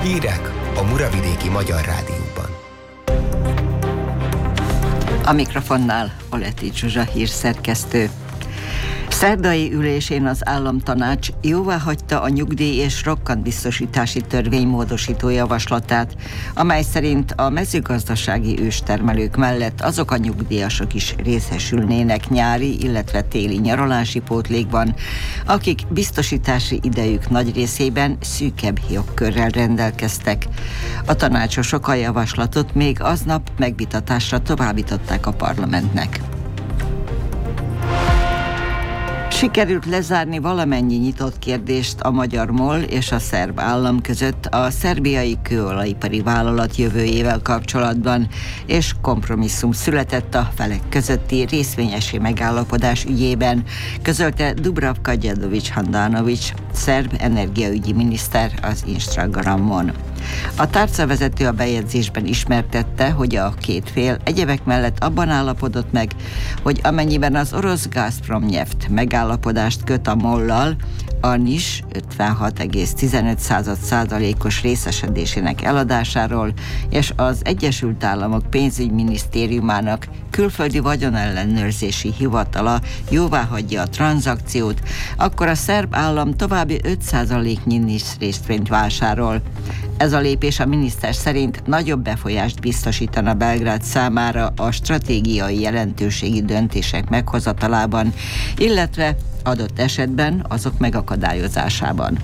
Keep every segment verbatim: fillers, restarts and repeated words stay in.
Hírek a Muravidéki Magyar Rádióban. A mikrofonnál Oleti Zsuzsa hírszerkesztő. Szerdai ülésén az államtanács jóváhagyta a nyugdíj- és rokkantbiztosítási törvény módosító javaslatát, amely szerint a mezőgazdasági őstermelők mellett azok a nyugdíjasok is részesülnének nyári, illetve téli nyaralási pótlékban, akik biztosítási idejük nagy részében szűkebb jogkörrel rendelkeztek. A tanácsosok a javaslatot még aznap megvitatásra továbbították a parlamentnek. Sikerült lezárni valamennyi nyitott kérdést a magyar MOL és a szerb állam között a szerbiai kőolajipari vállalat jövőjével kapcsolatban, és kompromisszum született a felek közötti részvényesi megállapodás ügyében, közölte Dubravka Đedović-Handanović, szerb energiaügyi miniszter az Instagramon. A tárcavezető a bejegyzésben ismertette, hogy a két fél egyebek mellett abban állapodott meg, hogy amennyiben az orosz Gazprom Neft megállapodást köt a MOL-lal, a NIS ötvenhat egész tizenöt százalékos részesedésének eladásáról és az Egyesült Államok pénzügyminisztériumának külföldi vagyonellenőrzési hivatala jóváhagyja a tranzakciót, akkor a szerb állam további öt százaléknyi NIS részvényt vásárol. Ez a lépés a miniszter szerint nagyobb befolyást biztosítana Belgrád számára a stratégiai jelentőségi döntések meghozatalában, illetve adott esetben azok megakadályozásában.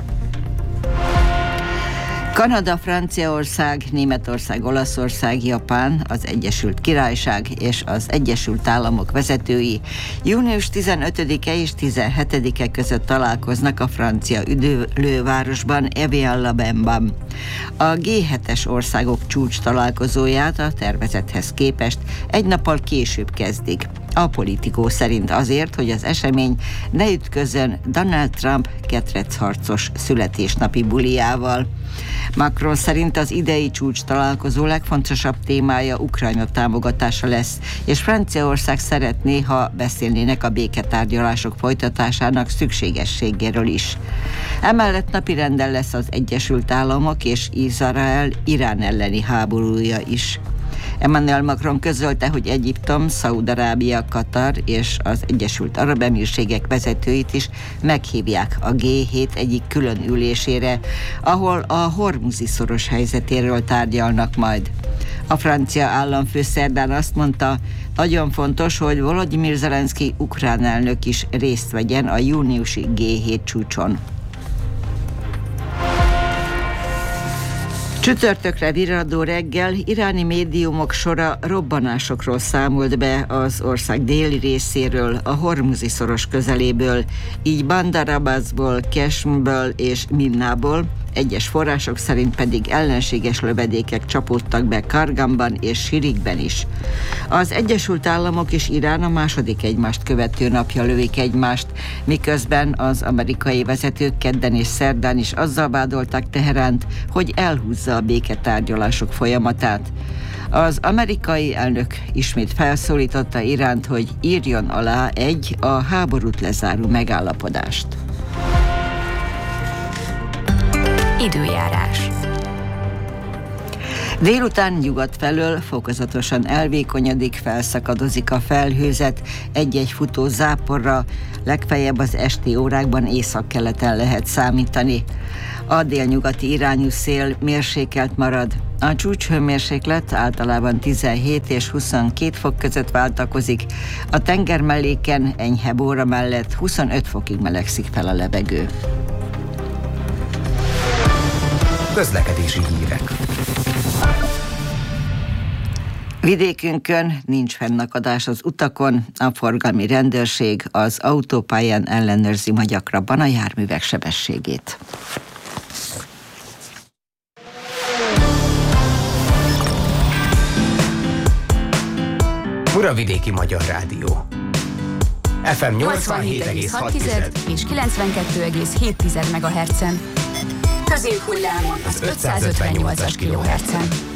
Kanada, Franciaország, Németország, Olaszország, Japán, az Egyesült Királyság és az Egyesült Államok vezetői június tizenötödike és tizenhetedike között találkoznak a francia üdülővárosban, Evian-la-Benban. A gé hetes országok csúcs találkozóját a tervezethez képest egy nappal később kezdik. A Politico szerint azért, hogy az esemény ne ütközzön Donald Trump ketrecharcos születésnapi buliával. Macron szerint az idei csúcs találkozó legfontosabb témája Ukrajna támogatása lesz, és Franciaország szeretné, ha beszélnének a béketárgyalások folytatásának szükségességéről is. Emellett napirenden lesz az Egyesült Államok és Izrael Irán elleni háborúja is. Emmanuel Macron közölte, hogy Egyiptom, Szaúd-Arábia, Katar és az Egyesült Arab Emírségek vezetőit is meghívják a gé hét egyik külön ülésére, ahol a hormuzi szoros helyzetéről tárgyalnak majd. A francia államfő szerdán azt mondta, nagyon fontos, hogy Volodymyr Zelenszky ukrán elnök is részt vegyen a júniusi gé hét csúcson. Csütörtökre virradó reggel iráni médiumok sora robbanásokról számolt be az ország déli részéről, a hormuzi szoros közeléből, így Bandar Abbasból, Kesmből és Minnából, egyes források szerint pedig ellenséges lövedékek csapódtak be Kargamban és Sirikben is. Az Egyesült Államok és Irán a második egymást követő napja lövik egymást, miközben az amerikai vezetők kedden és szerdán is azzal vádolták Teheránt, hogy elhúzza a béketárgyalások folyamatát. Az amerikai elnök ismét felszólította Iránt, hogy írjon alá egy a háborút lezáró megállapodást. Időjárás. Délután nyugat felől fokozatosan elvékonyodik, felszakadozik a felhőzet, egy-egy futó záporra, legfeljebb az esti órákban északkeleten lehet számítani. A délnyugati irányú szél mérsékelt marad. A csúcshőmérséklet általában tizenhét és huszonkét fok között váltakozik, a tengermelléken enyhe bóra mellett huszonöt fokig melegszik fel a levegő. Közlekedési hírek. Vidékünkön nincs fennakadás az utakon, a forgalmi rendőrség az autópályán ellenőrzi ma gyakrabban a járművek sebességét. Muravidéki Magyar Rádió. ef em nyolcvanhét egész hat és kilencvenkettő egész hét megahertzen. Középhullámon az ötszázötvennyolcas kilohertzen.